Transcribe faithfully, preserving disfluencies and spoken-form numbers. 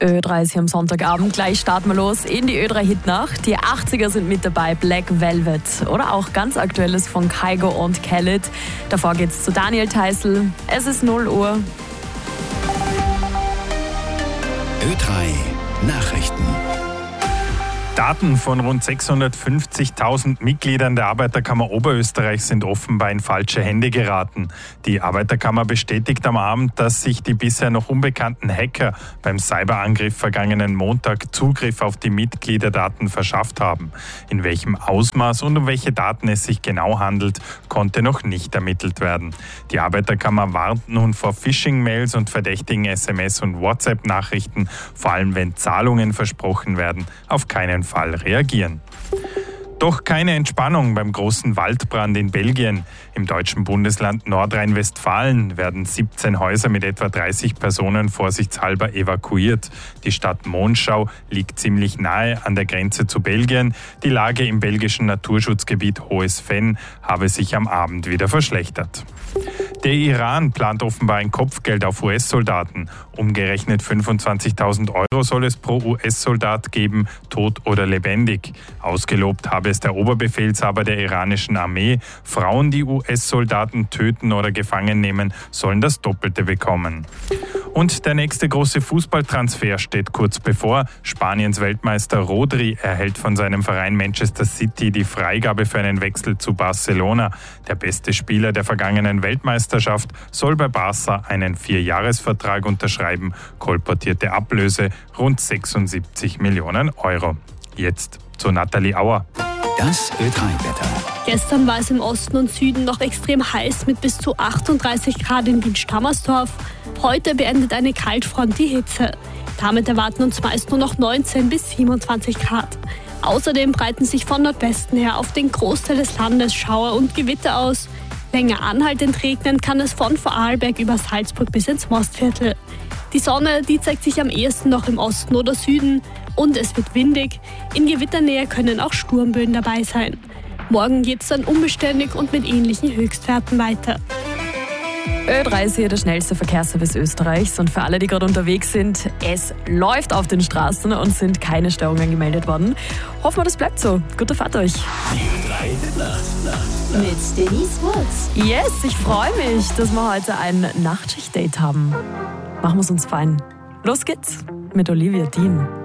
Ö drei ist hier am Sonntagabend. Gleich starten wir los in die Ö drei Hitnacht. Die achtziger sind mit dabei, Black Velvet. Oder auch ganz Aktuelles von Kygo und Khaled. Davor geht's zu Daniel Theißl. Es ist null Uhr. Ö drei Nachrichten. Daten von rund sechshundertfünfzigtausend Mitgliedern der Arbeiterkammer Oberösterreich sind offenbar in falsche Hände geraten. Die Arbeiterkammer bestätigt am Abend, dass sich die bisher noch unbekannten Hacker beim Cyberangriff vergangenen Montag Zugriff auf die Mitgliederdaten verschafft haben. In welchem Ausmaß und um welche Daten es sich genau handelt, konnte noch nicht ermittelt werden. Die Arbeiterkammer warnt nun vor Phishing-Mails und verdächtigen S M S- und WhatsApp-Nachrichten, vor allem wenn Zahlungen versprochen werden, auf keinen Fall reagieren. Doch keine Entspannung beim großen Waldbrand in Belgien. Im deutschen Bundesland Nordrhein-Westfalen werden siebzehn Häuser mit etwa dreißig Personen vorsichtshalber evakuiert. Die Stadt Monschau liegt ziemlich nahe an der Grenze zu Belgien. Die Lage im belgischen Naturschutzgebiet Hohes Venn habe sich am Abend wieder verschlechtert. Der Iran plant offenbar ein Kopfgeld auf U S-Soldaten. Umgerechnet fünfundzwanzigtausend Euro soll es pro U S-Soldat geben, tot oder lebendig. Ausgelobt habe es der Oberbefehlshaber der iranischen Armee. Frauen, die U S-Soldaten töten oder gefangen nehmen, sollen das Doppelte bekommen. Und der nächste große Fußballtransfer steht kurz bevor. Spaniens Weltmeister Rodri erhält von seinem Verein Manchester City die Freigabe für einen Wechsel zu Barcelona. Der beste Spieler der vergangenen Weltmeisterschaft soll bei Barca einen Vierjahresvertrag unterschreiben. Kolportierte Ablöse rund sechsundsiebzig Millionen Euro. Jetzt zu Nathalie Auer. Das Ö drei Wetter. Gestern war es im Osten und Süden noch extrem heiß mit bis zu achtunddreißig Grad in Wien-Stammersdorf. Heute beendet eine Kaltfront die Hitze. Damit erwarten uns meist nur noch neunzehn bis siebenundzwanzig Grad. Außerdem breiten sich von Nordwesten her auf den Großteil des Landes Schauer und Gewitter aus. Länger anhaltend regnen kann es von Vorarlberg über Salzburg bis ins Mostviertel. Die Sonne, die zeigt sich am ehesten noch im Osten oder Süden und es wird windig. In Gewitternähe können auch Sturmböen dabei sein. Morgen geht es dann unbeständig und mit ähnlichen Höchstwerten weiter. Ö drei ist hier der schnellste Verkehrsservice Österreichs und für alle, die gerade unterwegs sind, es läuft auf den Straßen und sind keine Störungen gemeldet worden. Hoffen wir, das bleibt so. Gute Fahrt euch. Ö drei Nacht. Mit Denise Woods. Yes, ich freue mich, dass wir heute ein Nachtschicht-Date haben. Machen wir es uns fein. Los geht's mit Olivia Dean.